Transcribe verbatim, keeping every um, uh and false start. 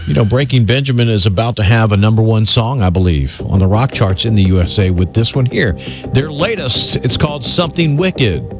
You know, Breaking Benjamin is about to have a number one song, I believe, on the rock charts in the U S A with this one here. Their latest, it's called Something Wicked.